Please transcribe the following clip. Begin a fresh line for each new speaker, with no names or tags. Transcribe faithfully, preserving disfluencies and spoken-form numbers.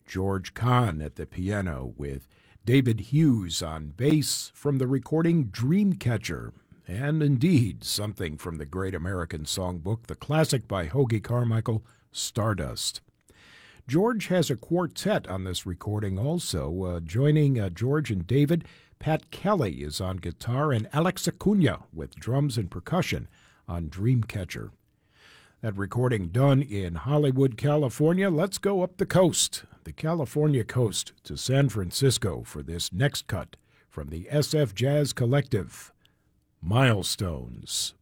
George Kahn at the piano with David Hughes on bass from the recording Dreamcatcher, and indeed something from the great American songbook, the classic by Hoagy Carmichael, Stardust. George has a quartet on this recording also. Uh, joining uh, George and David, Pat Kelly is on guitar and Alex Acuna with drums and percussion on Dreamcatcher. That recording done in Hollywood, California. Let's go up the coast, the California coast, to San Francisco for this next cut from the S F Jazz Collective, Milestones.